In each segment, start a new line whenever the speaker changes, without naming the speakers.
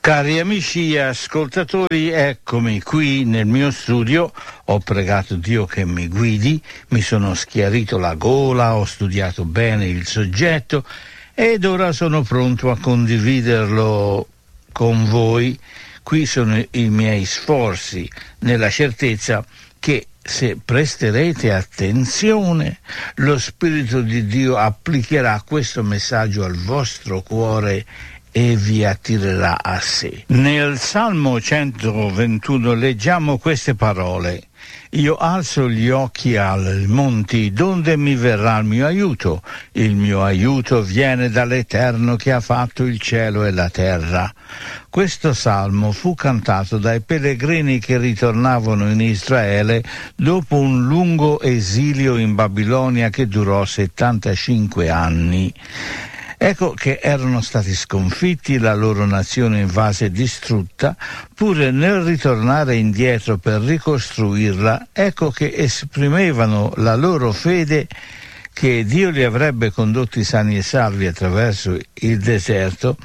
Cari amici ascoltatori, eccomi qui nel mio studio. Ho pregato Dio che mi guidi, mi sono schiarito la gola, ho studiato bene il soggetto ed ora sono pronto a condividerlo con voi. Qui sono i miei sforzi, nella certezza che se presterete attenzione, lo Spirito di Dio applicherà questo messaggio al vostro cuore e vi attirerà a sé. Nel Salmo 121 leggiamo queste parole: io alzo gli occhi ai monti, donde mi verrà il mio aiuto? Il mio aiuto viene dall'Eterno che ha fatto il cielo e la terra. Questo salmo fu cantato dai pellegrini che ritornavano in Israele dopo un lungo esilio in Babilonia che durò 75 anni. Ecco che erano stati sconfitti, la loro nazione invasa e distrutta, pure nel ritornare indietro per ricostruirla, ecco che esprimevano la loro fede che Dio li avrebbe condotti sani e salvi attraverso il deserto,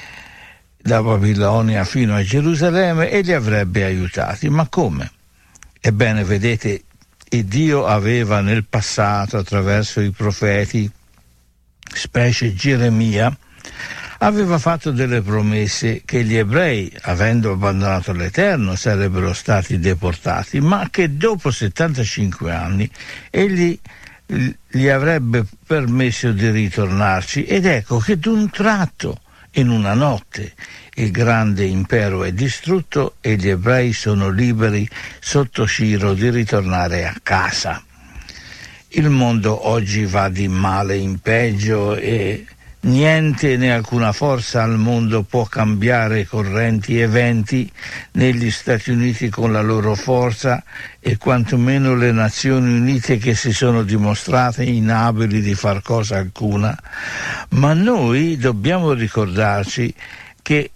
da Babilonia fino a Gerusalemme, e li avrebbe aiutati. Ma come? Ebbene, vedete, Dio aveva nel passato, attraverso i profeti, specie Geremia, aveva fatto delle promesse che gli ebrei, avendo abbandonato l'Eterno, sarebbero stati deportati, ma che dopo 75 anni egli gli avrebbe permesso di ritornarci. Ed ecco che d'un tratto, in una notte, il grande impero è distrutto e gli ebrei sono liberi sotto Ciro di ritornare a casa. Il mondo oggi va di male in peggio e niente né alcuna forza al mondo può cambiare correnti e venti, negli Stati Uniti con la loro forza e quantomeno le Nazioni Unite che si sono dimostrate inabili di far cosa alcuna. Ma noi dobbiamo ricordarci che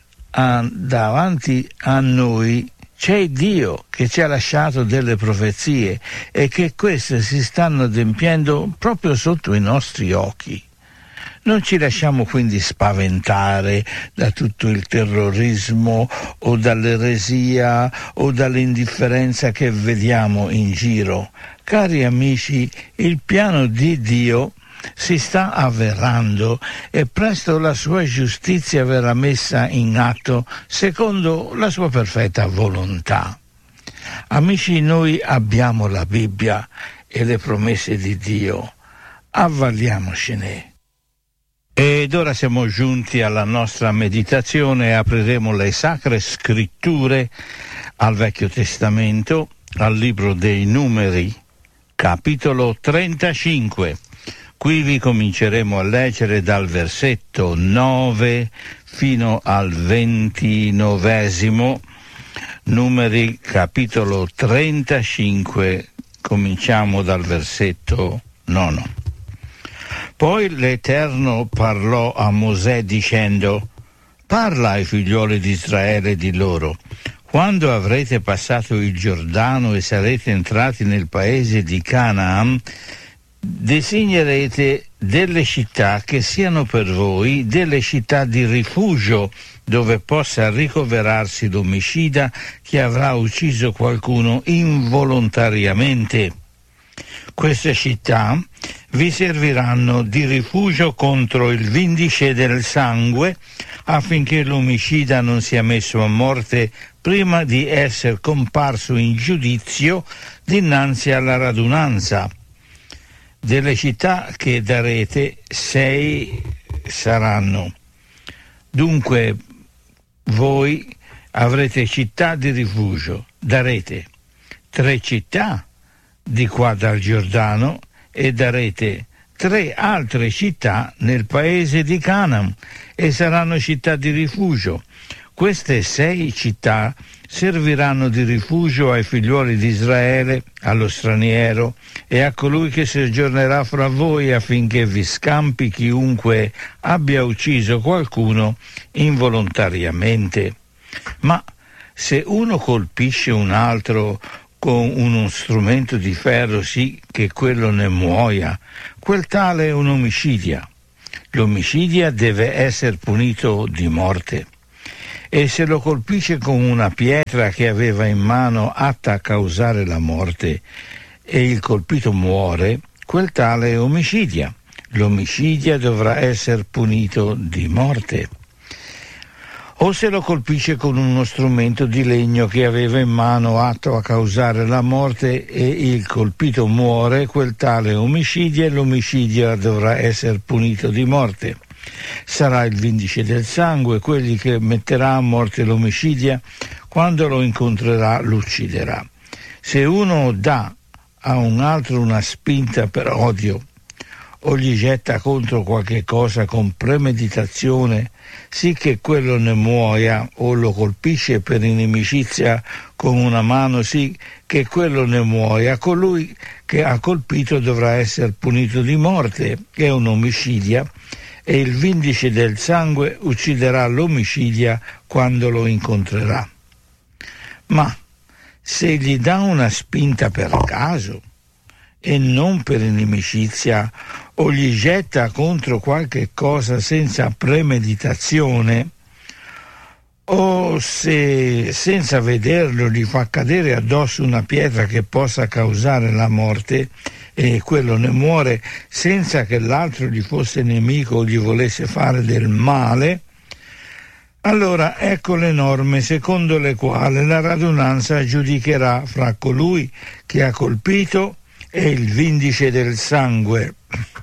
davanti a noi c'è Dio che ci ha lasciato delle profezie e che queste si stanno adempiendo proprio sotto i nostri occhi. Non ci lasciamo quindi spaventare da tutto il terrorismo o dall'eresia o dall'indifferenza che vediamo in giro. Cari amici, il piano di Dio si sta avverando e presto la sua giustizia verrà messa in atto secondo la sua perfetta volontà. Amici, noi abbiamo la Bibbia e le promesse di Dio. Avvaliamocene. Ed ora siamo giunti alla nostra meditazione e apriremo le Sacre Scritture al Vecchio Testamento, al Libro dei Numeri, capitolo 35. Qui vi cominceremo a leggere dal versetto 9 fino al 29, Numeri capitolo 35, cominciamo dal versetto 9. Poi l'Eterno parlò a Mosè dicendo: parla ai figlioli di Israele e di loro: quando avrete passato il Giordano e sarete entrati nel paese di Canaan, designerete delle città che siano per voi delle città di rifugio, dove possa ricoverarsi l'omicida che avrà ucciso qualcuno involontariamente. Queste città vi serviranno di rifugio contro il vindice del sangue, affinché l'omicida non sia messo a morte prima di essere comparso in giudizio dinanzi alla radunanza. Delle città che darete 6 saranno. Dunque voi avrete città di rifugio, darete 3 città di qua dal Giordano e darete 3 altre città nel paese di Canaan e saranno città di rifugio. Queste 6 città serviranno di rifugio ai figliuoli di Israele, allo straniero e a colui che soggiornerà fra voi, affinché vi scampi chiunque abbia ucciso qualcuno involontariamente. Ma se uno colpisce un altro con uno strumento di ferro, sì che quello ne muoia, quel tale è un omicidia. L'omicidia deve essere punito di morte. e se lo colpisce con una pietra che aveva in mano atta a causare la morte e il colpito muore, quel tale omicidia. L'omicidia dovrà essere punito di morte. O se lo colpisce con uno strumento di legno che aveva in mano atto a causare la morte e il colpito muore, quel tale omicidia e l'omicidio dovrà essere punito di morte. Sarà il vindice del sangue, quelli che metterà a morte l'omicidia, quando lo incontrerà l'ucciderà. Se uno dà a un altro una spinta per odio, o gli getta contro qualche cosa con premeditazione, sì che quello ne muoia, o lo colpisce per inimicizia con una mano, sì che quello ne muoia, colui che ha colpito dovrà essere punito di morte, è un omicidia, e il vindice del sangue ucciderà l'omicidia quando lo incontrerà. Ma se gli dà una spinta per caso e non per inimicizia, o gli getta contro qualche cosa senza premeditazione, o se senza vederlo gli fa cadere addosso una pietra che possa causare la morte e quello ne muore senza che l'altro gli fosse nemico o gli volesse fare del male, allora ecco le norme secondo le quali la radunanza giudicherà fra colui che ha colpito e il vindice del sangue.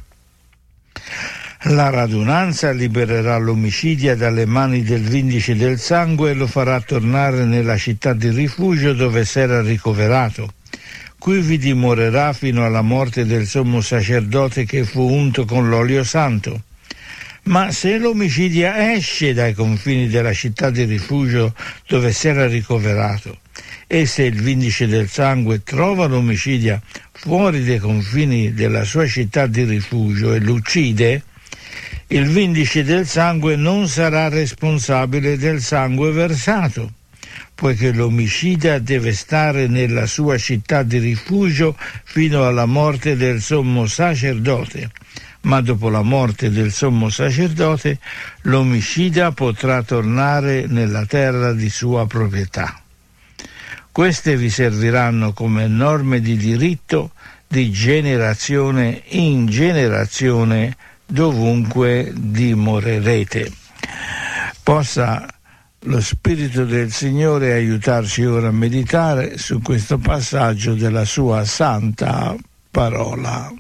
La radunanza libererà l'omicidia dalle mani del vindice del sangue e lo farà tornare nella città di rifugio dove s'era ricoverato. Qui vi dimorerà fino alla morte del sommo sacerdote che fu unto con l'olio santo. Ma se l'omicidia esce dai confini della città di rifugio dove s'era ricoverato, e se il vindice del sangue trova l'omicidia fuori dai confini della sua città di rifugio e l'uccide, il vindice del sangue non sarà responsabile del sangue versato, poiché l'omicida deve stare nella sua città di rifugio fino alla morte del sommo sacerdote. Ma dopo la morte del sommo sacerdote, l'omicida potrà tornare nella terra di sua proprietà. Queste vi serviranno come norme di diritto di generazione in generazione dovunque dimorerete. Possa lo Spirito del Signore aiutarci ora a meditare su questo passaggio della sua santa parola.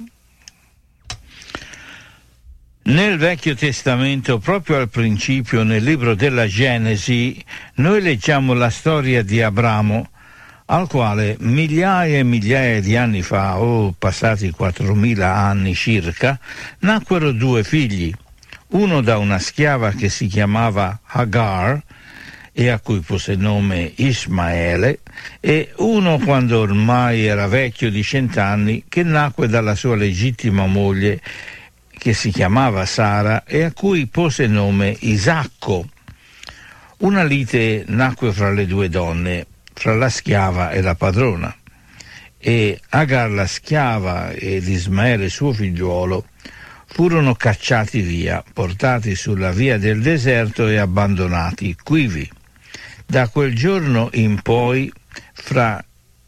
Nel Vecchio Testamento, proprio al principio, nel libro della Genesi, noi leggiamo la storia di Abramo, al quale migliaia e migliaia di anni fa, passati 4.000 anni circa, nacquero due figli, uno da una schiava che si chiamava Hagar e a cui pose nome Ismaele, e uno quando ormai era vecchio di 100 anni, che nacque dalla sua legittima moglie che si chiamava Sara e a cui pose nome Isacco. Una lite nacque fra le due donne, fra la schiava e la padrona, e Agar la schiava ed Ismaele suo figliuolo furono cacciati via, portati sulla via del deserto e abbandonati quivi. Da quel giorno in poi, fra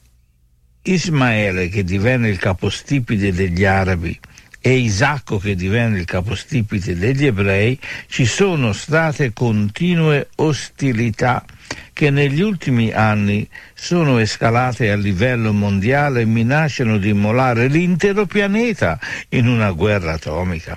Ismaele, che divenne il capostipite degli arabi, e Isacco, che divenne il capostipite degli ebrei, ci sono state continue ostilità che negli ultimi anni sono escalate a livello mondiale e minacciano di immolare l'intero pianeta in una guerra atomica.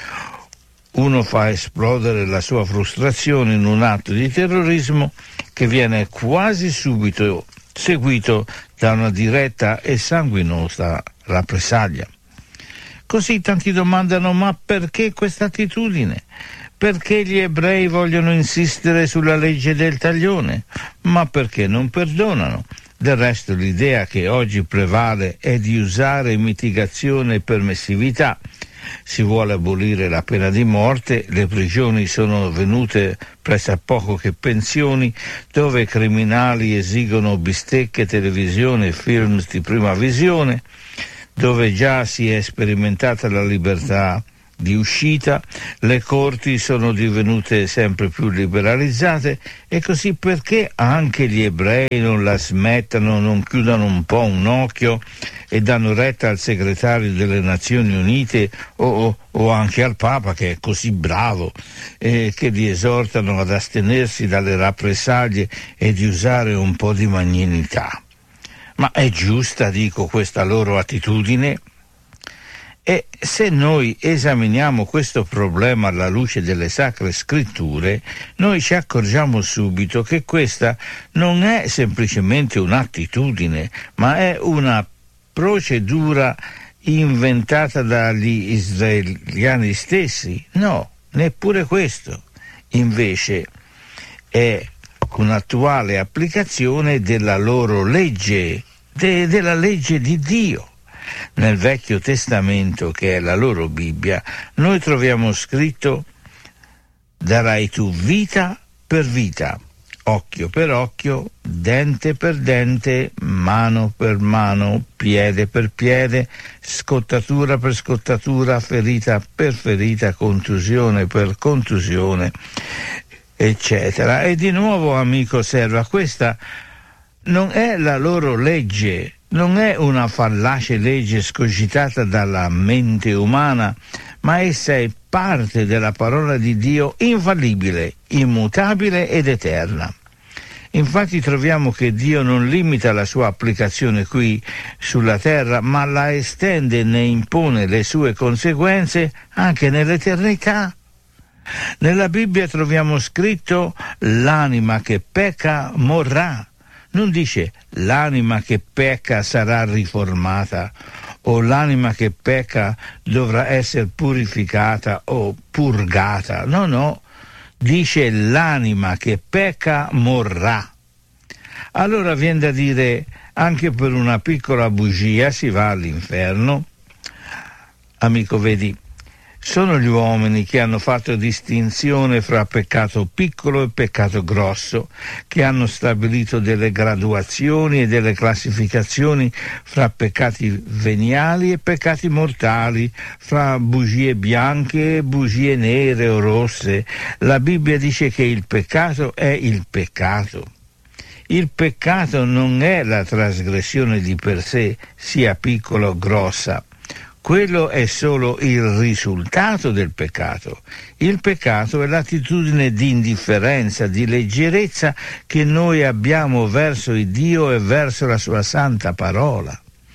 Uno fa esplodere la sua frustrazione in un atto di terrorismo che viene quasi subito seguito da una diretta e sanguinosa rappresaglia. Così tanti domandano: ma perché questa attitudine? Perché gli ebrei vogliono insistere sulla legge del taglione? Ma perché non perdonano? Del resto l'idea che oggi prevale è di usare mitigazione e permissività. Si vuole abolire la pena di morte, le prigioni sono venute pressappoco che pensioni, dove i criminali esigono bistecche, televisione e film di prima visione, dove già si è sperimentata la libertà di uscita, le corti sono divenute sempre più liberalizzate, e così perché anche gli ebrei non la smettano, non chiudano un po' un occhio e danno retta al segretario delle Nazioni Unite o anche al Papa, che è così bravo, che li esortano ad astenersi dalle rappresaglie e di usare un po' di magnanimità. Ma è giusta, dico, questa loro attitudine? E se noi esaminiamo questo problema alla luce delle Sacre Scritture, noi ci accorgiamo subito che questa non è semplicemente un'attitudine, ma è una procedura inventata dagli israeliani stessi. No, neppure questo. Invece è un'attuale applicazione della loro legge, della legge di Dio. Nel Vecchio Testamento, che è la loro Bibbia, noi troviamo scritto: darai tu vita per vita, occhio per occhio, dente per dente, mano per mano, piede per piede, scottatura per scottatura, ferita per ferita, contusione per contusione, eccetera. E di nuovo, amico, osserva, questa non è la loro legge, non è una fallace legge scogitata dalla mente umana, ma essa è parte della parola di Dio, infallibile, immutabile ed eterna. Infatti troviamo che Dio non limita la sua applicazione qui sulla terra, ma la estende e ne impone le sue conseguenze anche nell'eternità. Nella Bibbia troviamo scritto: l'anima che pecca morrà. Non dice l'anima che pecca sarà riformata, o l'anima che pecca dovrà essere purificata o purgata. No, dice l'anima che pecca morrà. Allora viene da dire, anche per una piccola bugia si va all'inferno? Amico, vedi, sono gli uomini che hanno fatto distinzione fra peccato piccolo e peccato grosso, che hanno stabilito delle graduazioni e delle classificazioni fra peccati veniali e peccati mortali, fra bugie bianche e bugie nere o rosse. La Bibbia dice che il peccato è il peccato. Il peccato non è la trasgressione di per sé, sia piccola o grossa. Quello è solo il risultato del peccato. Il peccato è l'attitudine di indifferenza, di leggerezza che noi abbiamo verso il Dio e verso la sua santa parola.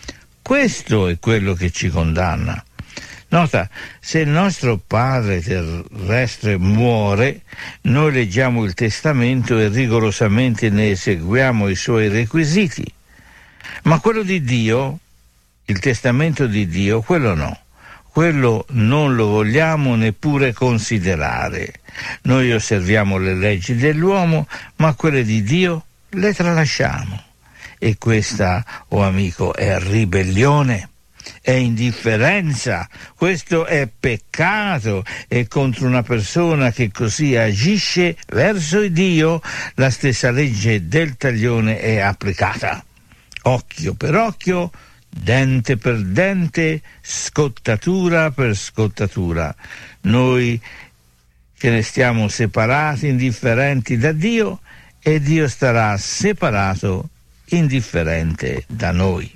Questo è quello che ci condanna. Nota, se il nostro padre terrestre muore, noi leggiamo il testamento e rigorosamente ne eseguiamo i suoi requisiti. Ma quello di Dio, il testamento di Dio, quello no. Quello non lo vogliamo neppure considerare. Noi osserviamo le leggi dell'uomo, ma quelle di Dio le tralasciamo. E questa, amico, è ribellione, è indifferenza, questo è peccato, e contro una persona che così agisce verso il Dio, la stessa legge del taglione è applicata. Occhio per occhio, dente per dente, scottatura per scottatura. Noi che ne stiamo separati, indifferenti da Dio, e Dio starà separato, indifferente da noi.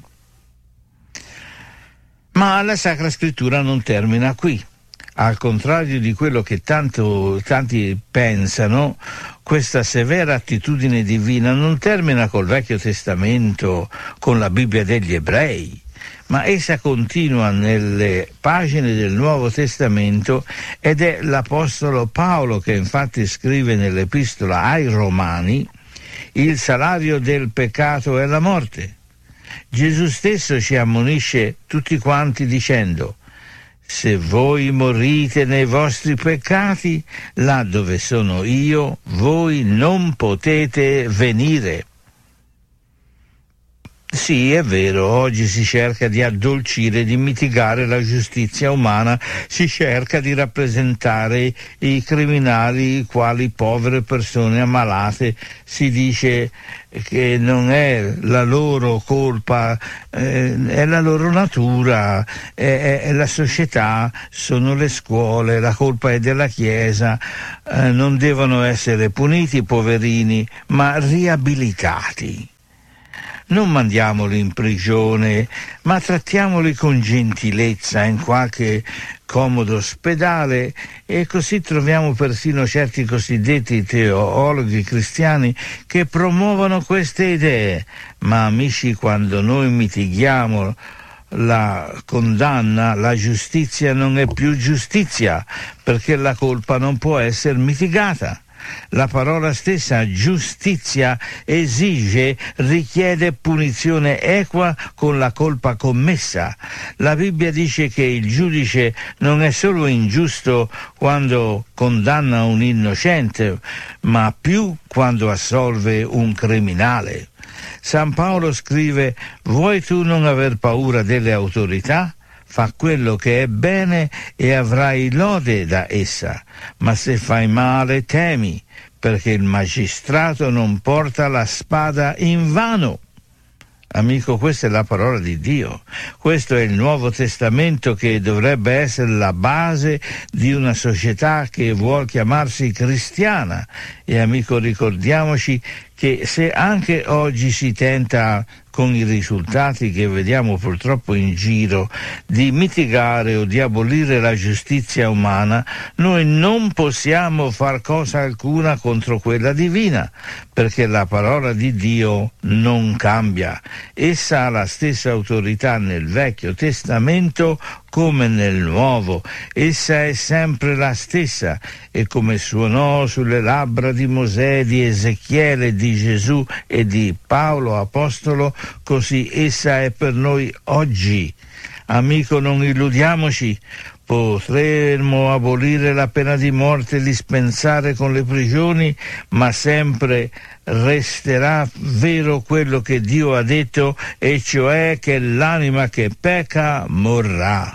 Ma la Sacra Scrittura non termina qui. Al contrario di quello che tanti pensano, questa severa attitudine divina non termina col Vecchio Testamento, con la Bibbia degli Ebrei, ma essa continua nelle pagine del Nuovo Testamento, ed è l'Apostolo Paolo che infatti scrive nell'Epistola ai Romani: il salario del peccato è la morte. Gesù stesso ci ammonisce tutti quanti dicendo: se voi morite nei vostri peccati, là dove sono io, voi non potete venire. Sì, è vero, oggi si cerca di addolcire, di mitigare la giustizia umana, si cerca di rappresentare i criminali quali povere persone ammalate, si dice che non è la loro colpa, è la loro natura, è la società, sono le scuole, la colpa è della Chiesa, non devono essere puniti i poverini, ma riabilitati. Non mandiamoli in prigione, ma trattiamoli con gentilezza in qualche comodo ospedale, e così troviamo persino certi cosiddetti teologi cristiani che promuovono queste idee. Ma amici, quando noi mitighiamo la condanna, la giustizia non è più giustizia, perché la colpa non può essere mitigata. La parola stessa giustizia esige, richiede punizione equa con la colpa commessa. La Bibbia dice che il giudice non è solo ingiusto quando condanna un innocente, ma più quando assolve un criminale. San Paolo scrive: vuoi tu non aver paura delle autorità? Fa quello che è bene e avrai lode da essa, ma se fai male temi, perché il magistrato non porta la spada invano. Amico, questa è la parola di Dio, questo è il Nuovo Testamento che dovrebbe essere la base di una società che vuol chiamarsi cristiana. E amico, ricordiamoci che se anche oggi si tenta, con i risultati che vediamo purtroppo in giro, di mitigare o di abolire la giustizia umana, noi non possiamo far cosa alcuna contro quella divina, perché la parola di Dio non cambia. Essa ha la stessa autorità nel Vecchio Testamento come nel Nuovo. Essa è sempre la stessa, e come suonò sulle labbra di Mosè, di Ezechiele, di Gesù e di Paolo apostolo, così essa è per noi oggi. Amico, non illudiamoci. Potremmo abolire la pena di morte, dispensare con le prigioni, ma sempre resterà vero quello che Dio ha detto, e cioè che l'anima che pecca morrà.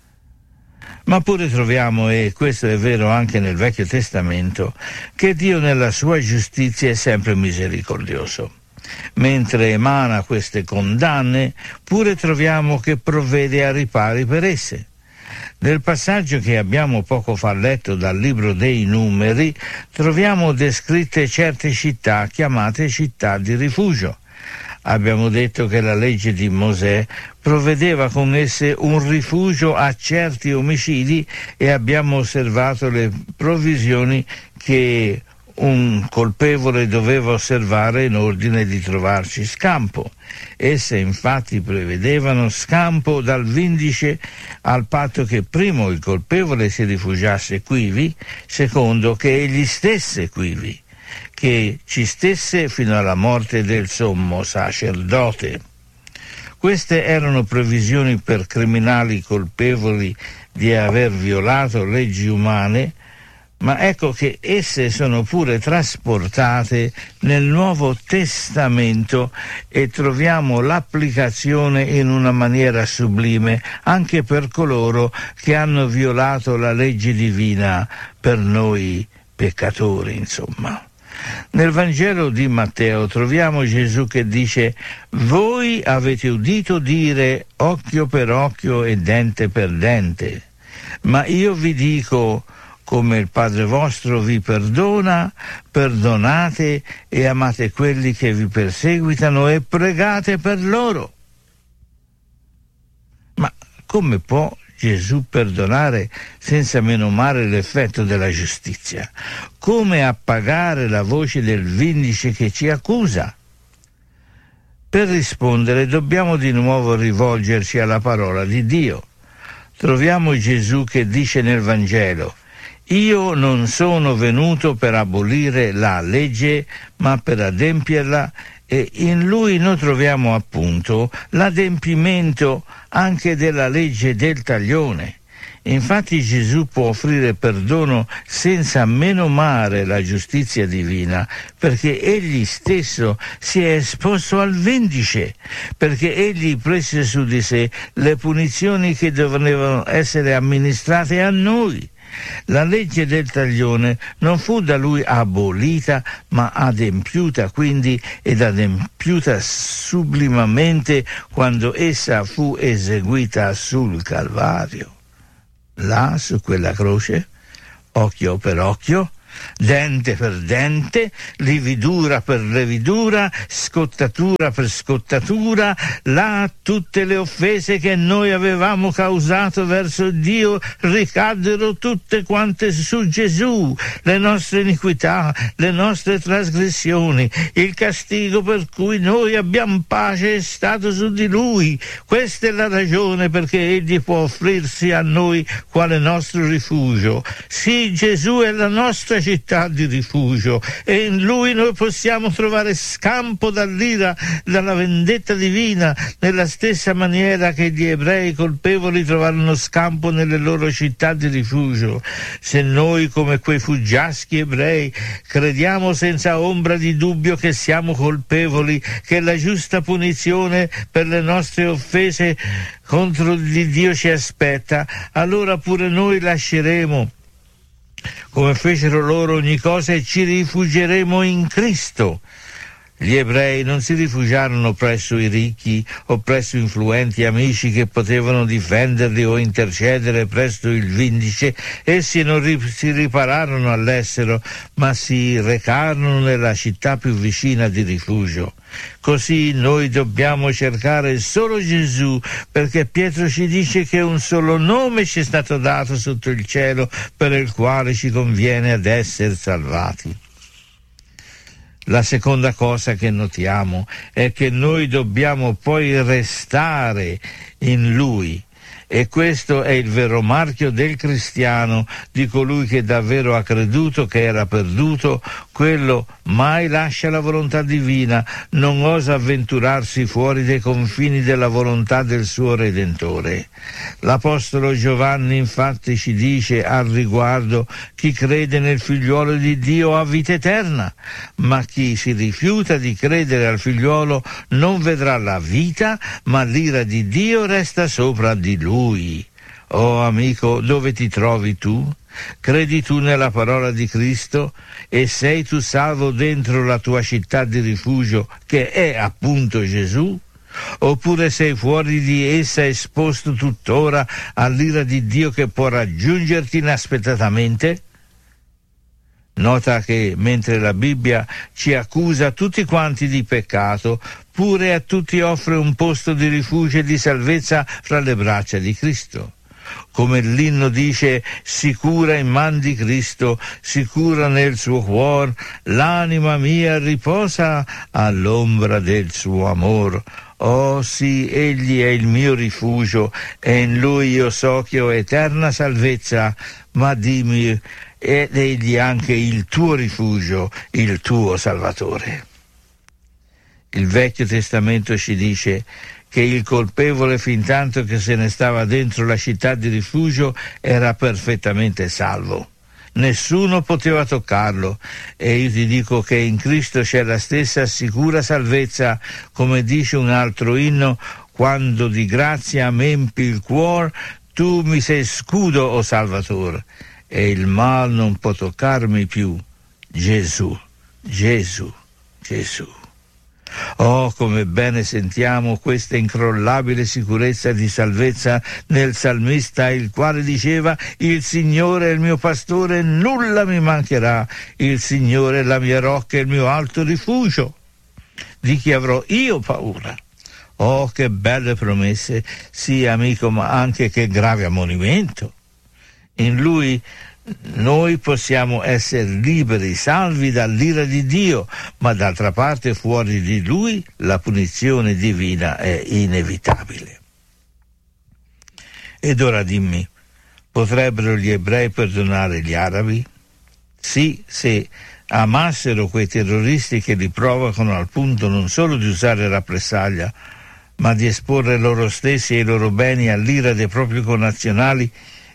Ma pure troviamo, e questo è vero anche nel Vecchio Testamento, che Dio nella sua giustizia è sempre misericordioso. Mentre emana queste condanne, pure troviamo che provvede a ripari per esse. Nel passaggio che abbiamo poco fa letto dal libro dei Numeri, troviamo descritte certe città chiamate città di rifugio. Abbiamo detto che la legge di Mosè provvedeva con esse un rifugio a certi omicidi, e abbiamo osservato le provvisioni che un colpevole doveva osservare in ordine di trovarci scampo. Esse infatti prevedevano scampo dal vindice, al patto che primo il colpevole si rifugiasse quivi, secondo che egli stesse quivi, che ci stesse fino alla morte del sommo sacerdote. Queste erano previsioni per criminali colpevoli di aver violato leggi umane, ma ecco che esse sono pure trasportate nel Nuovo Testamento, e troviamo l'applicazione in una maniera sublime anche per coloro che hanno violato la legge divina, per noi peccatori, insomma. Nel Vangelo di Matteo troviamo Gesù che dice: voi avete udito dire occhio per occhio e dente per dente, ma io vi dico, come il Padre vostro vi perdona, perdonate e amate quelli che vi perseguitano e pregate per loro. Ma come può Gesù perdonare senza menomare l'effetto della giustizia? Come appagare la voce del vindice che ci accusa? Per rispondere dobbiamo di nuovo rivolgerci alla parola di Dio. Troviamo Gesù che dice nel Vangelo: io non sono venuto per abolire la legge, ma per adempierla, e in lui noi troviamo appunto l'adempimento anche della legge del taglione. Infatti Gesù può offrire perdono senza menomare la giustizia divina, perché egli stesso si è esposto al vindice, perché egli prese su di sé le punizioni che dovevano essere amministrate a noi. La legge del taglione non fu da lui abolita, ma adempiuta quindi, ed adempiuta sublimamente quando essa fu eseguita sul Calvario. Là, su quella croce, occhio per occhio, dente per dente, lividura per lividura, scottatura per scottatura, là tutte le offese che noi avevamo causato verso Dio ricaddero tutte quante su Gesù, le nostre iniquità, le nostre trasgressioni, il castigo per cui noi abbiamo pace è stato su di Lui. Questa è la ragione perché Egli può offrirsi a noi quale nostro rifugio. Sì, Gesù è la nostra città di rifugio e in Lui noi possiamo trovare scampo dall'ira, dalla vendetta divina, nella stessa maniera che gli ebrei colpevoli trovarono scampo nelle loro città di rifugio. Se noi, come quei fuggiaschi ebrei, crediamo senza ombra di dubbio che siamo colpevoli, che la giusta punizione per le nostre offese contro di Dio ci aspetta, allora pure noi lasceremo, come fecero loro, ogni cosa e ci rifugieremo in Cristo. Gli ebrei non si rifugiarono presso i ricchi o presso influenti amici che potevano difenderli o intercedere presso il vindice. Essi non si ripararono all'estero, ma si recarono nella città più vicina di rifugio. Così noi dobbiamo cercare solo Gesù, perché Pietro ci dice che un solo nome ci è stato dato sotto il cielo per il quale ci conviene ad essere salvati. La seconda cosa che notiamo è che noi dobbiamo poi restare in Lui. E questo è il vero marchio del cristiano, di colui che davvero ha creduto che era perduto. Quello mai lascia la volontà divina, non osa avventurarsi fuori dei confini della volontà del suo Redentore. L'Apostolo Giovanni infatti ci dice al riguardo: chi crede nel figliuolo di Dio ha vita eterna, ma chi si rifiuta di credere al figliuolo non vedrà la vita, ma l'ira di Dio resta sopra di lui. Oh amico, dove ti trovi tu? Credi tu nella parola di Cristo e sei tu salvo dentro la tua città di rifugio, che è appunto Gesù? Oppure sei fuori di essa, esposto tuttora all'ira di Dio che può raggiungerti inaspettatamente? Nota che mentre la Bibbia ci accusa tutti quanti di peccato, pure a tutti offre un posto di rifugio e di salvezza fra le braccia di Cristo. Come l'inno dice: sicura in man di Cristo, sicura nel suo cuor, l'anima mia riposa all'ombra del suo amor. Oh sì, egli è il mio rifugio e in lui io so che ho eterna salvezza, ma dimmi, ed egli anche il tuo rifugio, il tuo Salvatore. Il Vecchio Testamento ci dice che il colpevole, fin tanto che se ne stava dentro la città di rifugio, era perfettamente salvo. Nessuno poteva toccarlo, e io ti dico che in Cristo c'è la stessa sicura salvezza, come dice un altro inno: quando di grazia m'empi il cuor, tu mi sei scudo, o Salvatore, e il mal non può toccarmi più. Gesù, Gesù, Gesù. Oh, come bene sentiamo questa incrollabile sicurezza di salvezza nel salmista, il quale diceva: il Signore è il mio pastore, nulla mi mancherà, il Signore è la mia rocca e il mio alto rifugio. Di chi avrò io paura? Oh, che belle promesse, sì amico, ma anche che grave ammonimento. In Lui noi possiamo essere liberi, salvi dall'ira di Dio, ma d'altra parte fuori di Lui la punizione divina è inevitabile. Ed ora dimmi, potrebbero gli ebrei perdonare gli arabi? Sì, se amassero quei terroristi che li provocano al punto non solo di usare rappresaglia, ma di esporre loro stessi e i loro beni all'ira dei propri connazionali,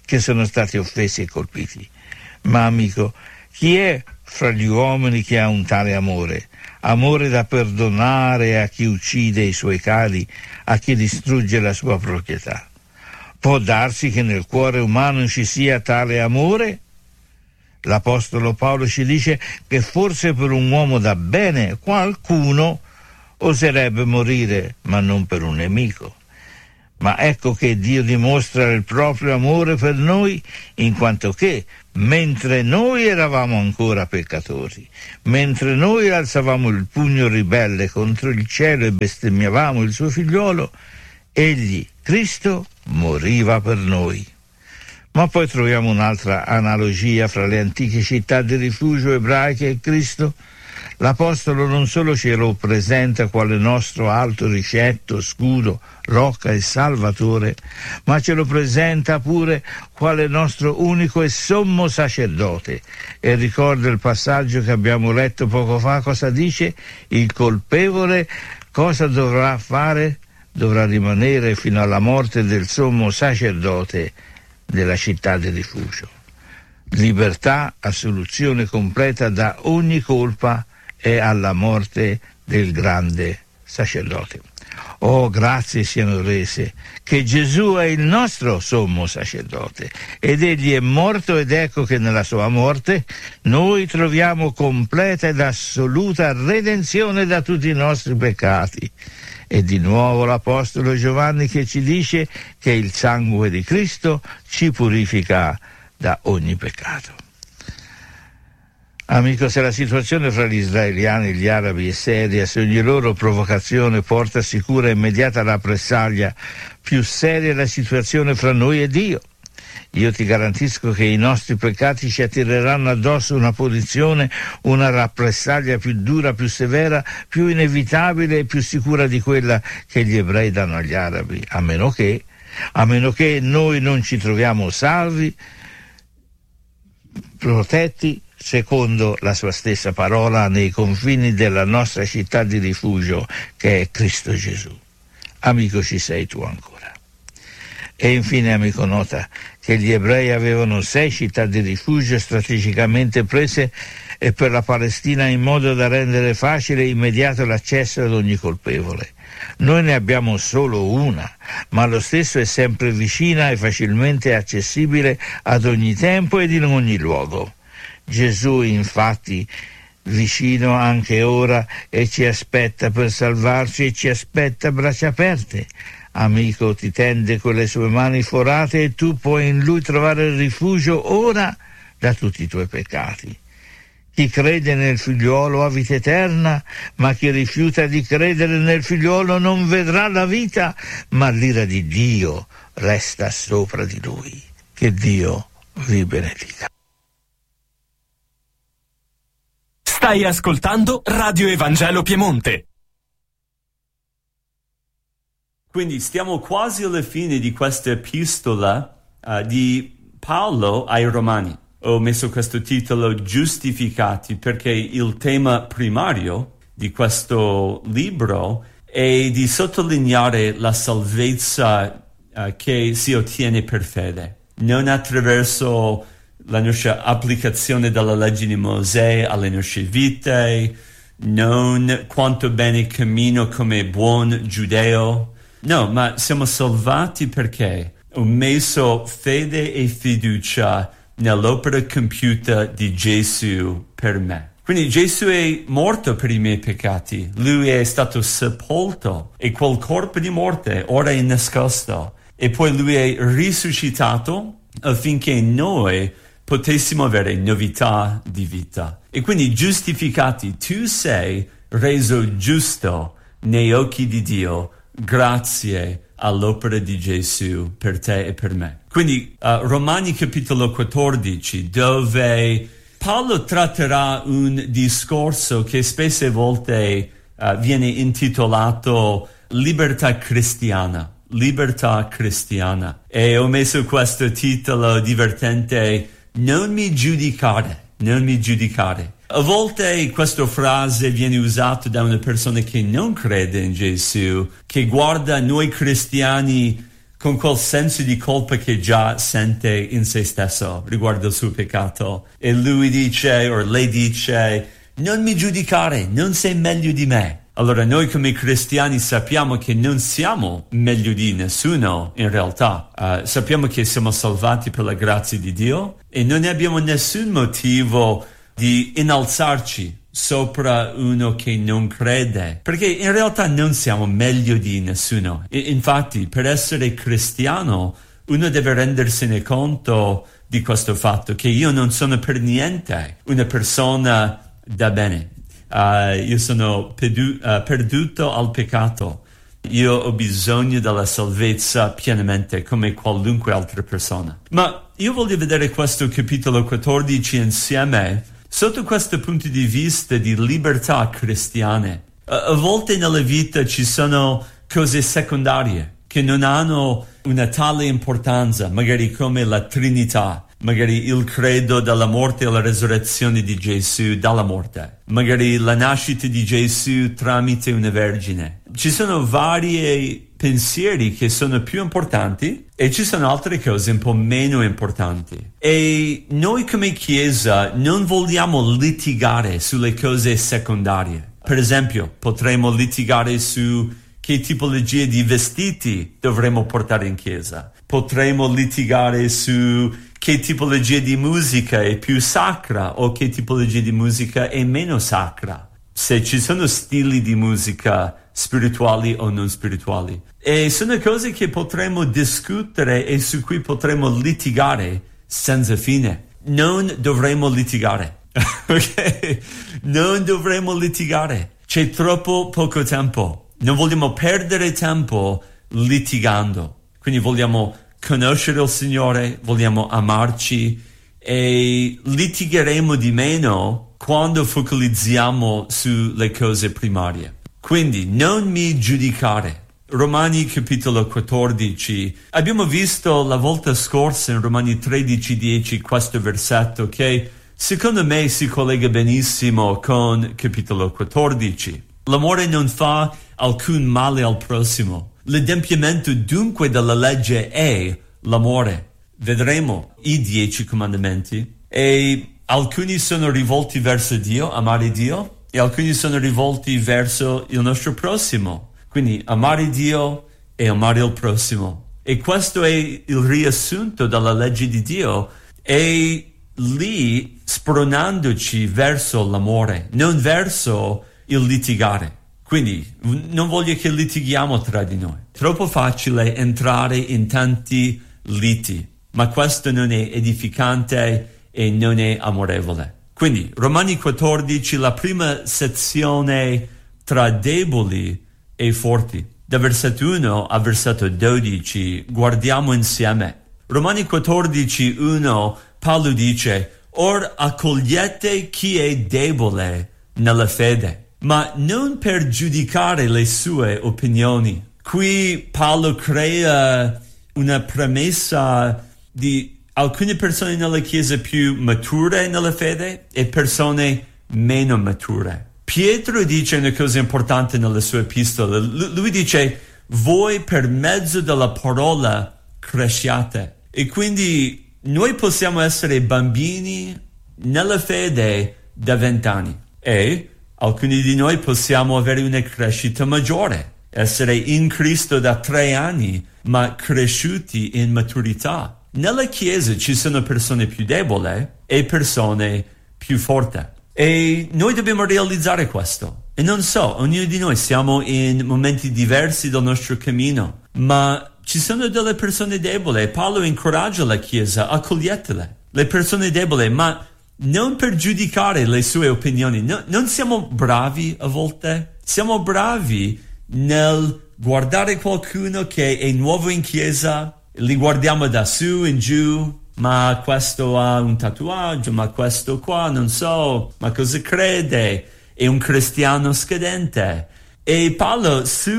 che sono stati offesi e colpiti. Ma amico, chi è fra gli uomini che ha un tale amore? Amore da perdonare a chi uccide i suoi cari, a chi distrugge la sua proprietà. Può darsi che nel cuore umano ci sia tale amore? L'Apostolo Paolo ci dice che forse per un uomo da bene qualcuno oserebbe morire, ma non per un nemico. Ma ecco che Dio dimostra il proprio amore per noi, in quanto che, mentre noi eravamo ancora peccatori, mentre noi alzavamo il pugno ribelle contro il cielo e bestemmiavamo il suo figliolo, egli, Cristo, moriva per noi. Ma poi troviamo un'altra analogia fra le antiche città di rifugio ebraiche e Cristo. L'Apostolo non solo ce lo presenta quale nostro alto ricetto, scudo, rocca e salvatore, ma ce lo presenta pure quale nostro unico e sommo sacerdote. E ricorda il passaggio che abbiamo letto poco fa, cosa dice? Il colpevole cosa dovrà fare? Dovrà rimanere fino alla morte del sommo sacerdote della città di rifugio. Libertà, assoluzione completa da ogni colpa e alla morte del grande sacerdote. Oh, grazie siano rese che Gesù è il nostro sommo sacerdote ed egli è morto, ed ecco che nella sua morte noi troviamo completa ed assoluta redenzione da tutti i nostri peccati. E di nuovo l'Apostolo Giovanni che ci dice che il sangue di Cristo ci purifica da ogni peccato. Amico, se la situazione fra gli israeliani e gli arabi è seria, se ogni loro provocazione porta sicura e immediata rappresaglia, più seria è la situazione fra noi e Dio. Io ti garantisco che i nostri peccati ci attireranno addosso una punizione, una rappresaglia più dura, più severa, più inevitabile e più sicura di quella che gli ebrei danno agli arabi, a meno che noi non ci troviamo salvi, protetti, secondo la sua stessa parola, nei confini della nostra città di rifugio, che è Cristo Gesù. Amico, ci sei tu ancora. E infine, amico, nota che gli ebrei avevano 6 città di rifugio strategicamente prese e per la Palestina in modo da rendere facile e immediato l'accesso ad ogni colpevole. Noi ne abbiamo solo una, ma allo stesso è sempre vicina e facilmente accessibile ad ogni tempo ed in ogni luogo. Gesù, infatti, vicino anche ora e ci aspetta per salvarci e ci aspetta a braccia aperte. Amico, ti tende con le sue mani forate e tu puoi in lui trovare rifugio ora da tutti i tuoi peccati. Chi crede nel figliuolo ha vita eterna, ma chi rifiuta di credere nel figliuolo non vedrà la vita, ma l'ira di Dio resta sopra di lui. Che Dio vi benedica.
Stai ascoltando Radio Evangelo Piemonte.
Quindi stiamo quasi alla fine di questa epistola di Paolo ai Romani. Ho messo questo titolo Giustificati perché il tema primario di questo libro è di sottolineare la salvezza che si ottiene per fede, non attraverso la nostra applicazione della legge di Mosè alle nostre vite, non quanto bene cammino come buon giudeo. No, ma siamo salvati perché ho messo fede e fiducia nell'opera compiuta di Gesù per me. Quindi Gesù è morto per i miei peccati, lui è stato sepolto e quel corpo di morte ora è nascosto e poi lui è risuscitato affinché noi potessimo avere novità di vita. E quindi giustificati, tu sei reso giusto nei occhi di Dio grazie all'opera di Gesù per te e per me. Quindi Romani capitolo 14, dove Paolo tratterà un discorso che spesse volte viene intitolato libertà cristiana. Libertà cristiana. E ho messo questo titolo divertente, non mi giudicare. A volte questa frase viene usata da una persona che non crede in Gesù, che guarda noi cristiani con quel senso di colpa che già sente in se stesso riguardo il suo peccato. E lui dice, o lei dice, non mi giudicare, non sei meglio di me. Allora noi come cristiani sappiamo che non siamo meglio di nessuno in realtà. Sappiamo che siamo salvati per la grazia di Dio e non abbiamo nessun motivo di innalzarci sopra uno che non crede, perché in realtà non siamo meglio di nessuno. Infatti, per essere cristiano, uno deve rendersene conto di questo fatto, che io non sono per niente una persona da bene. Io sono perduto al peccato. Io ho bisogno della salvezza pienamente come qualunque altra persona. Ma io voglio vedere questo capitolo 14 insieme sotto questo punto di vista di libertà cristiane. A volte nella vita ci sono cose secondarie che non hanno una tale importanza, magari come la Trinità, magari il credo della morte e la resurrezione di Gesù dalla morte, magari la nascita di Gesù tramite una vergine. Ci sono vari pensieri che sono più importanti e ci sono altre cose un po' meno importanti. E noi come Chiesa non vogliamo litigare sulle cose secondarie. Per esempio, potremmo litigare su che tipologia di vestiti dovremmo portare in chiesa. Potremmo litigare su che tipologia di musica è più sacra o che tipologia di musica è meno sacra. Se ci sono stili di musica spirituali o non spirituali. E sono cose che potremmo discutere e su cui potremmo litigare senza fine. Non dovremmo litigare. Ok? Non dovremmo litigare. C'è troppo poco tempo. Non vogliamo perdere tempo litigando. Quindi vogliamo conoscere il Signore, vogliamo amarci e litigheremo di meno quando focalizziamo sulle cose primarie. Quindi non mi giudicare. Romani capitolo 14. Abbiamo visto la volta scorsa in Romani 13:10 questo versetto che secondo me si collega benissimo con capitolo 14. L'amore non fa alcun male al prossimo. L'adempimento dunque della legge è l'amore. Vedremo i 10 comandamenti e alcuni sono rivolti verso Dio, amare Dio, e alcuni sono rivolti verso il nostro prossimo. Quindi amare Dio e amare il prossimo. E questo è il riassunto della legge di Dio. E lì spronandoci verso l'amore, non verso il litigare. Quindi non voglio che litighiamo tra di noi. Troppo facile entrare in tanti liti, ma questo non è edificante e non è amorevole. Quindi Romani 14, la prima sezione tra deboli e forti. Da versetto 1 a versetto 12 guardiamo insieme. Romani 14, 1, Paolo dice: Or accogliete chi è debole nella fede, ma non per giudicare le sue opinioni. Qui Paolo crea una premessa di alcune persone nella Chiesa più mature nella fede e persone meno mature. Pietro dice una cosa importante nella sua epistola. Lui dice: voi per mezzo della parola cresciate. E quindi noi possiamo essere bambini nella fede da 20 anni e alcuni di noi possiamo avere una crescita maggiore, essere in Cristo da 3 anni, ma cresciuti in maturità. Nella Chiesa ci sono persone più deboli e persone più forti. E noi dobbiamo realizzare questo. E non so, ognuno di noi siamo in momenti diversi del nostro cammino, ma ci sono delle persone deboli. Paolo incoraggia la Chiesa, accoglietele. Le persone deboli, ma non per giudicare le sue opinioni. Non siamo bravi a volte. Siamo bravi nel guardare qualcuno che è nuovo in Chiesa, li guardiamo da su in giù, ma questo ha un tatuaggio, ma questo qua non so, ma cosa crede? È un cristiano scadente. E Paolo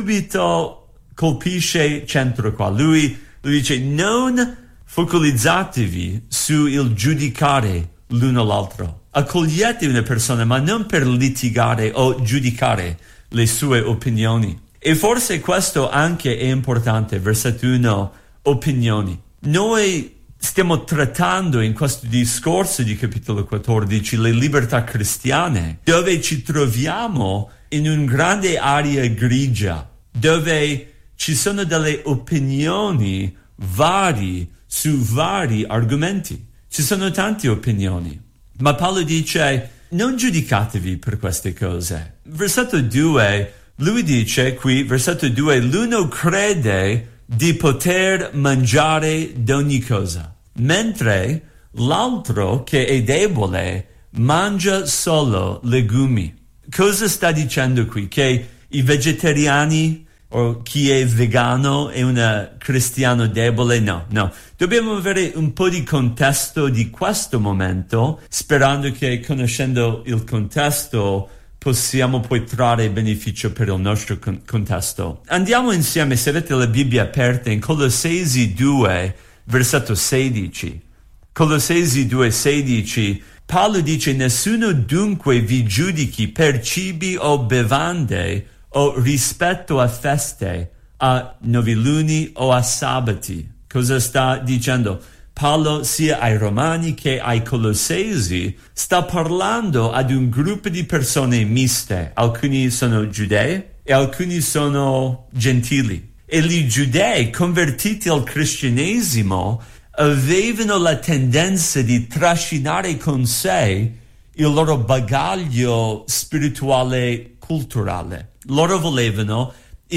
subito colpisce centro qua. Lui dice: non focalizzatevi sul giudicare l'uno l'altro. Accogliete una persona, ma non per litigare o giudicare le sue opinioni. E forse questo anche è importante. Versetto 1. opinioni. Noi stiamo trattando in questo discorso di capitolo 14 le libertà cristiane, dove ci troviamo in una grande area grigia, dove ci sono delle opinioni varie su vari argomenti. Ci sono tante opinioni, ma Paolo dice: non giudicatevi per queste cose. Versetto 2, lui dice qui, versetto 2, l'uno crede di poter mangiare d'ogni cosa, mentre l'altro, che è debole, mangia solo legumi. Cosa sta dicendo qui? Che i vegetariani o chi è vegano è un cristiano debole? No. Dobbiamo avere un po' di contesto di questo momento, sperando che, conoscendo il contesto, possiamo poi trarre beneficio per il nostro contesto. Andiamo insieme, se avete la Bibbia aperta, in Colossesi 2, versetto 16. Colossesi 2, 16, Paolo dice: nessuno dunque vi giudichi per cibi o bevande o rispetto a feste, a noviluni o a sabati. Cosa sta dicendo? Paolo, sia ai Romani che ai Colossesi, sta parlando ad un gruppo di persone miste. Alcuni sono giudei e alcuni sono gentili. E i giudei convertiti al cristianesimo avevano la tendenza di trascinare con sé il loro bagaglio spirituale culturale. Loro volevano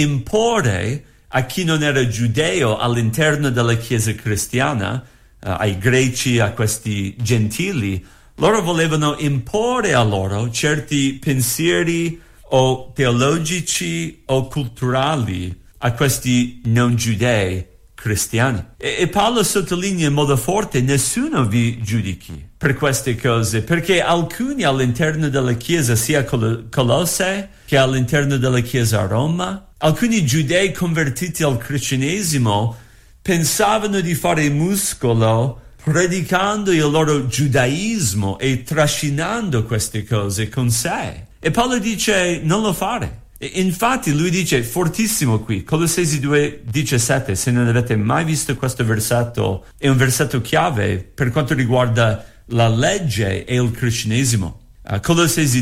imporre a chi non era giudeo all'interno della Chiesa cristiana, ai greci, a questi gentili, loro volevano imporre a loro certi pensieri o teologici o culturali a questi non giudei cristiani. E Paolo sottolinea in modo forte: nessuno vi giudichi per queste cose, perché alcuni all'interno della Chiesa, sia Colosse che all'interno della Chiesa a Roma, alcuni giudei convertiti al cristianesimo pensavano di fare muscolo predicando il loro giudaismo e trascinando queste cose con sé. E Paolo dice: non lo fare. E infatti lui dice fortissimo qui, Colossesi 2,17, se non avete mai visto questo versetto, è un versetto chiave per quanto riguarda la legge e il cristianesimo. Colossesi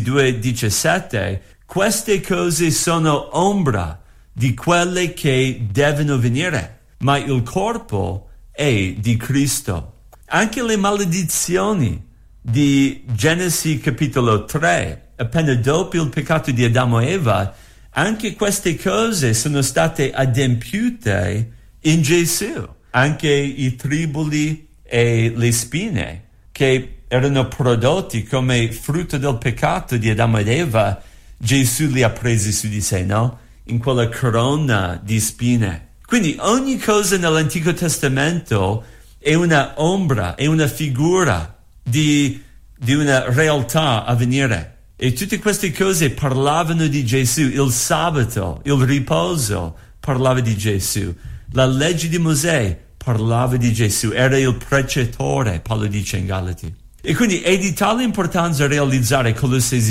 2,17, queste cose sono ombra di quelle che devono venire, ma il corpo è di Cristo. Anche le maledizioni di Genesi capitolo 3, appena dopo il peccato di Adamo e Eva, anche queste cose sono state adempiute in Gesù. Anche i triboli e le spine che erano prodotti come frutto del peccato di Adamo ed Eva, Gesù li ha presi su di sé, no? In quella corona di spine. Quindi ogni cosa nell'Antico Testamento è una ombra, è una figura di una realtà a venire. E tutte queste cose parlavano di Gesù. Il sabato, il riposo, parlava di Gesù. La legge di Mosè parlava di Gesù. Era il precettore, Paolo dice in Galati. E quindi è di tale importanza realizzare Colossesi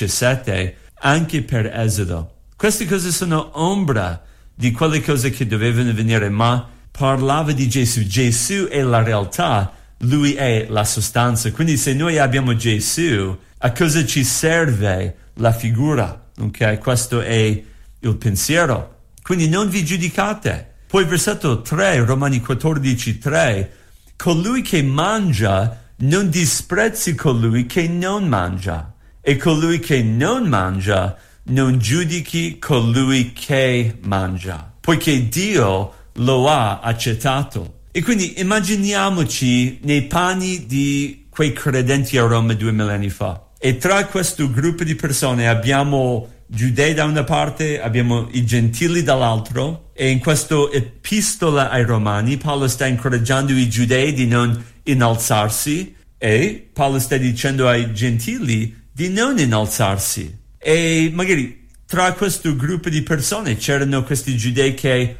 2,17 anche per Esodo. Queste cose sono ombra di quelle cose che dovevano venire, ma parlava di Gesù. Gesù è la realtà, Lui è la sostanza. Quindi se noi abbiamo Gesù, a cosa ci serve la figura? Ok, questo è il pensiero. Quindi non vi giudicate. Poi versetto 3, Romani 14,3, colui che mangia non disprezzi colui che non mangia, e colui che non mangia non giudichi colui che mangia, poiché Dio lo ha accettato. E quindi immaginiamoci nei panni di quei credenti a Roma 2000 anni fa. E tra questo gruppo di persone abbiamo giudei da una parte, abbiamo i gentili dall'altro, e in questa epistola ai Romani Paolo sta incoraggiando i giudei di non innalzarsi e Paolo sta dicendo ai gentili di non innalzarsi. E magari tra questo gruppo di persone c'erano questi giudei che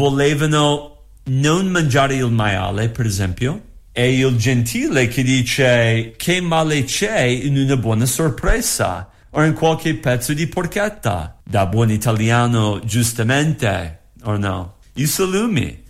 volevano non mangiare il maiale, per esempio, e il gentile che dice che male c'è in una buona sorpresa o in qualche pezzo di porchetta, da buon italiano giustamente, o no? I salumi.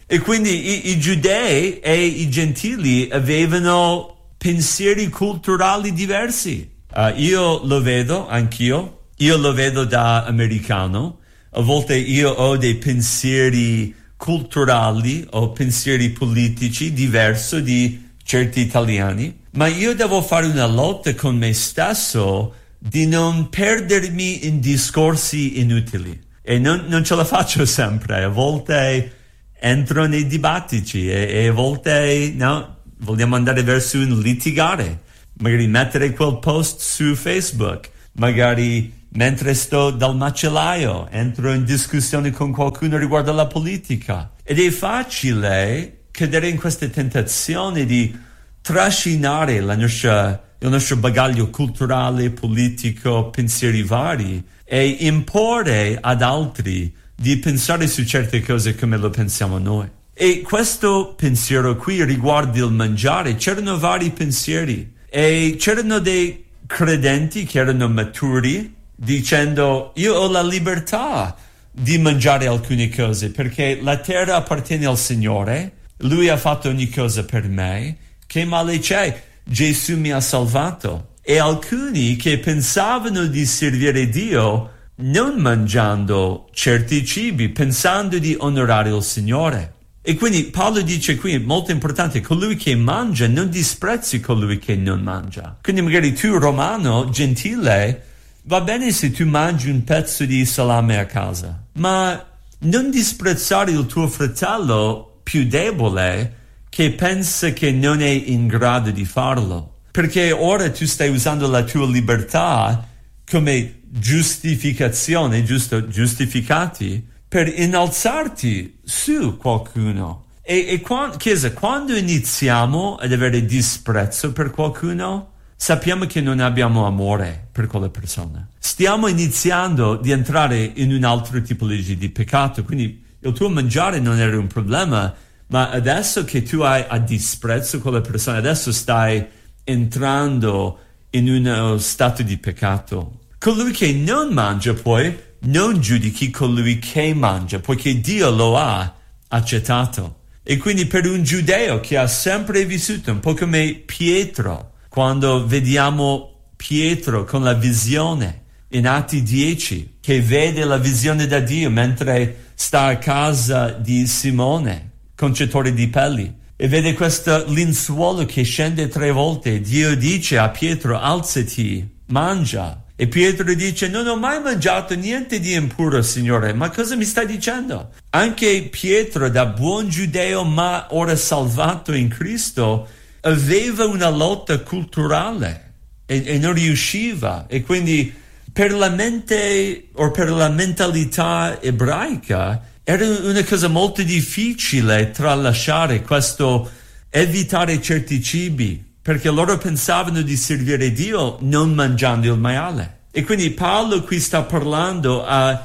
E quindi i giudei e i gentili avevano pensieri culturali diversi. Io lo vedo, anch'io. Io lo vedo da americano. A volte io ho dei pensieri culturali o pensieri politici diversi di certi italiani, ma io devo fare una lotta con me stesso di non perdermi in discorsi inutili. E non ce la faccio sempre. A volte entro nei dibattiti e a volte no, vogliamo andare verso un litigare. Magari mettere quel post su Facebook, magari mentre sto dal macellaio entro in discussione con qualcuno riguardo alla politica. Ed è facile cadere in questa tentazione di trascinare il nostro bagaglio culturale, politico, pensieri vari e imporre ad altri di pensare su certe cose come lo pensiamo noi. E questo pensiero qui riguarda il mangiare. C'erano vari pensieri e c'erano dei credenti che erano maturi dicendo io ho la libertà di mangiare alcune cose perché la terra appartiene al Signore, Lui ha fatto ogni cosa per me, che male c'è? Gesù mi ha salvato. E alcuni che pensavano di servire Dio non mangiando certi cibi, pensando di onorare il Signore. E quindi Paolo dice qui, molto importante, colui che mangia non disprezzi colui che non mangia. Quindi magari tu, romano, gentile, va bene se tu mangi un pezzo di salame a casa, ma non disprezzare il tuo fratello più debole che pensa che non è in grado di farlo. Perché ora tu stai usando la tua libertà come giustificazione, giustificati, per innalzarti su qualcuno. Chiesa, quando iniziamo ad avere disprezzo per qualcuno, sappiamo che non abbiamo amore per quella persona. Stiamo iniziando di entrare in un altro tipologia di peccato, quindi il tuo mangiare non era un problema, ma adesso che tu hai a disprezzo quella persona, adesso stai entrando in uno stato di peccato. Colui che non mangia poi non giudichi colui che mangia, poiché Dio lo ha accettato. E quindi per un giudeo che ha sempre vissuto, un po' come Pietro, quando vediamo Pietro con la visione in Atti 10, che vede la visione da Dio mentre sta a casa di Simone, concetore di pelli, e vede questo lenzuolo che scende 3 volte. Dio dice a Pietro, alzati, mangia. E Pietro dice, non ho mai mangiato niente di impuro, Signore. Ma cosa mi stai dicendo? Anche Pietro, da buon giudeo ma ora salvato in Cristo, aveva una lotta culturale e non riusciva. E quindi per la mente o per la mentalità ebraica era una cosa molto difficile tralasciare questo, evitare certi cibi, perché loro pensavano di servire Dio non mangiando il maiale. E quindi Paolo qui sta parlando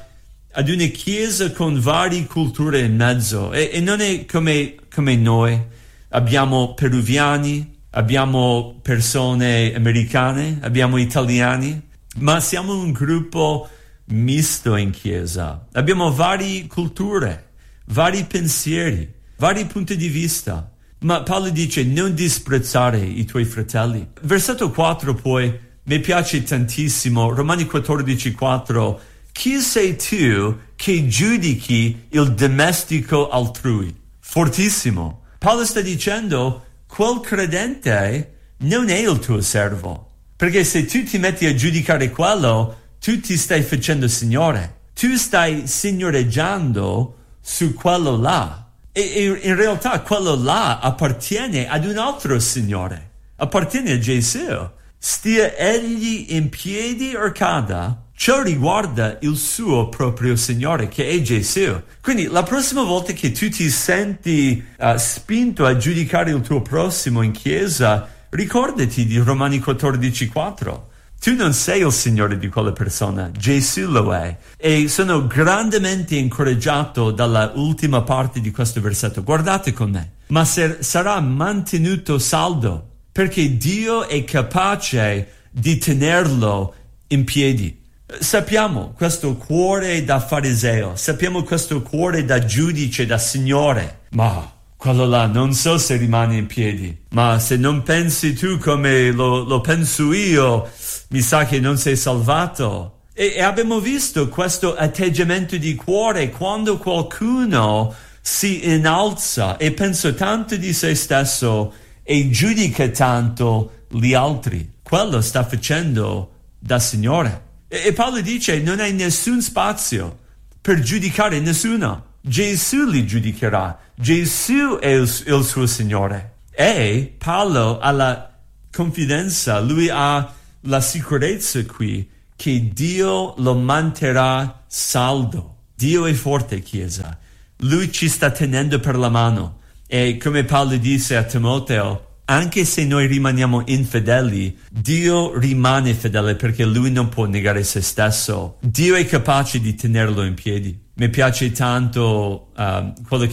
ad una chiesa con varie culture in mezzo. E non è come noi. Abbiamo peruviani, abbiamo persone americane, abbiamo italiani, ma siamo un gruppo misto in chiesa. Abbiamo varie culture, vari pensieri, vari punti di vista. Ma Paolo dice non disprezzare i tuoi fratelli. Versetto 4 poi mi piace tantissimo, Romani 14:4. Chi sei tu che giudichi il domestico altrui? Fortissimo. Paolo sta dicendo quel credente non è il tuo servo. Perché se tu ti metti a giudicare quello, tu ti stai facendo signore. Tu stai signoreggiando su quello là. E in realtà quello là appartiene ad un altro Signore, appartiene a Gesù. Stia egli in piedi o cada, ciò riguarda il suo proprio Signore, che è Gesù. Quindi la prossima volta che tu ti senti spinto a giudicare il tuo prossimo in chiesa, ricordati di Romani 14:4. Tu non sei il Signore di quella persona, Gesù lo è. E sono grandemente incoraggiato dalla ultima parte di questo versetto. Guardate con me. Ma sarà mantenuto saldo, perché Dio è capace di tenerlo in piedi. Sappiamo questo cuore da fariseo, sappiamo questo cuore da giudice, da Signore, ma quello là non so se rimane in piedi, ma se non pensi tu come lo penso io, mi sa che non sei salvato. E abbiamo visto questo atteggiamento di cuore quando qualcuno si innalza e pensa tanto di se stesso e giudica tanto gli altri. Quello sta facendo da Signore. E Paolo dice non hai nessun spazio per giudicare nessuno. Gesù li giudicherà. Gesù è il suo Signore. E Paolo ha la confidenza, lui ha la sicurezza qui che Dio lo manterrà saldo. Dio è forte, Chiesa. Lui ci sta tenendo per la mano. E come Paolo disse a Timoteo, anche se noi rimaniamo infedeli, Dio rimane fedele perché Lui non può negare se stesso. Dio è capace di tenerlo in piedi. Mi piace tanto quello che